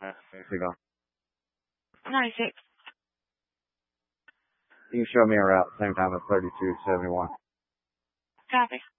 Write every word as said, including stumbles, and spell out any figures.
you go. ninety-six. You can show me a route, same time as thirty-two seventy-one. Copy.